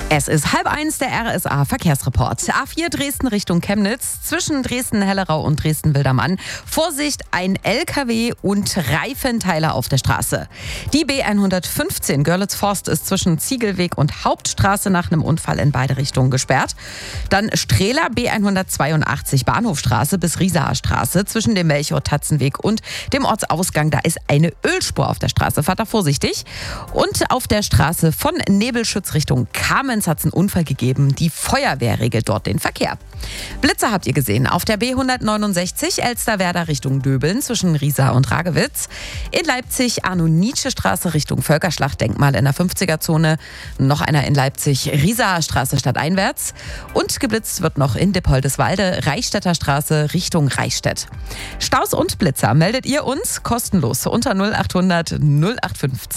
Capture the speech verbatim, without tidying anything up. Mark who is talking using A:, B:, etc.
A: Es ist halb eins, der R S A-Verkehrsreport. A vier Dresden Richtung Chemnitz, zwischen Dresden-Hellerau und Dresden-Wildermann. Vorsicht, ein L K W und Reifenteile auf der Straße. Die B hundertfünfzehn Görlitz-Forst ist zwischen Ziegelweg und Hauptstraße nach einem Unfall in beide Richtungen gesperrt. Dann Strehler B hundertzweiundachtzig Bahnhofstraße bis Riesaer Straße zwischen dem Melchior-Tatzenweg und dem Ortsausgang. Da ist eine Ölspur auf der Straße. Fahrt da vorsichtig. Und auf der Straße von Nebelschütz Richtung Kamenz hat es einen Unfall gegeben. Die Feuerwehr regelt dort den Verkehr. Blitzer habt ihr gesehen. Auf der B hundertneunundsechzig Elsterwerda Richtung Döbeln zwischen Riesa und Ragewitz. In Leipzig Arno-Nietzsche-Straße Richtung Völkerschlachtdenkmal in der fünfziger-Zone. Noch einer in Leipzig Riesaer Straße stadteinwärts. Und geblitzt wird noch in Dippoldeswalde Reichstätter Straße Richtung Reichstätt. Staus und Blitzer meldet ihr uns kostenlos unter null achthundert null acht fünf.